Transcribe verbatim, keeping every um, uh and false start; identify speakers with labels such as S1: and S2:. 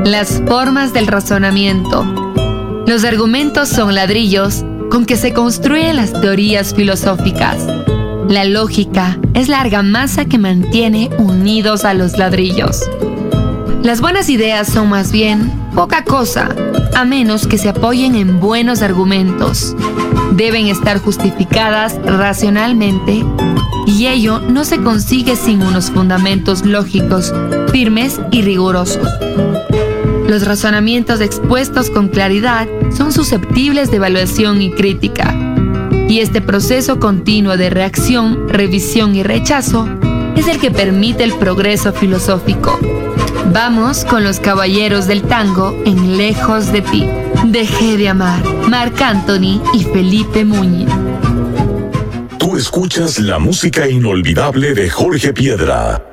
S1: Las formas del razonamiento. Los argumentos son ladrillos con que se construyen las teorías filosóficas. La lógica es la argamasa que mantiene unidos a los ladrillos. Las buenas ideas son más bien poca cosa, a menos que se apoyen en buenos argumentos. Deben estar justificadas racionalmente, y ello no se consigue sin unos fundamentos lógicos, firmes y rigurosos. Los razonamientos expuestos con claridad son susceptibles de evaluación y crítica, y este proceso continuo de reacción, revisión y rechazo es el que permite el progreso filosófico. Vamos con los caballeros del tango en Lejos de ti. Dejé de amar, Marc Anthony y Felipe Muñiz.
S2: Tú escuchas la música inolvidable de Jorge Piedra.